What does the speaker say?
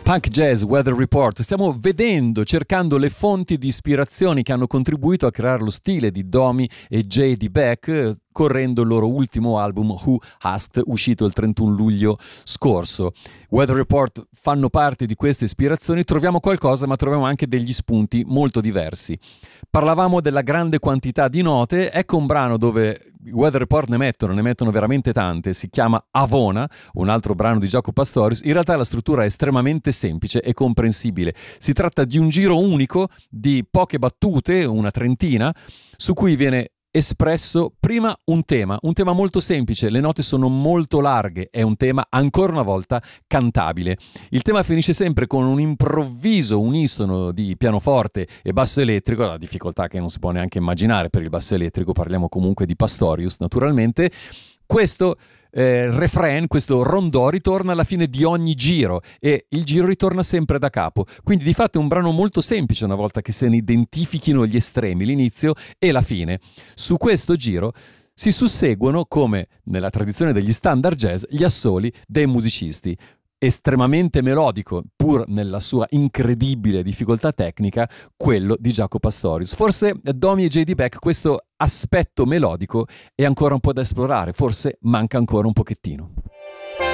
Punk Jazz Weather Report. Stiamo cercando le fonti di ispirazioni che hanno contribuito a creare lo stile di Domi e J.D. Beck, correndo il loro ultimo album Who Asked, uscito il 31 luglio scorso. Weather Report fanno parte di queste ispirazioni, troviamo qualcosa ma troviamo anche degli spunti molto diversi. Parlavamo della grande quantità di note, ecco un brano dove Weather Report ne mettono veramente tante, si chiama Avona, un altro brano di Jaco Pastorius. In realtà la struttura è estremamente semplice e comprensibile, si tratta di un giro unico di poche battute, una trentina, su cui viene espresso prima un tema molto semplice, le note sono molto larghe, è un tema ancora una volta cantabile. Il tema finisce sempre con un improvviso unisono di pianoforte e basso elettrico, la difficoltà che non si può neanche immaginare per il basso elettrico, parliamo comunque di Pastorius naturalmente. Questo refrain, questo rondò ritorna alla fine di ogni giro e il giro ritorna sempre da capo, quindi di fatto è un brano molto semplice una volta che se ne identifichino gli estremi, l'inizio e la fine. Su questo giro si susseguono, come nella tradizione degli standard jazz, gli assoli dei musicisti. Estremamente melodico, pur nella sua incredibile difficoltà tecnica, quello di Jaco Pastorius. Forse Domi e J.D. Beck questo aspetto melodico è ancora un po' da esplorare, forse manca ancora un pochettino.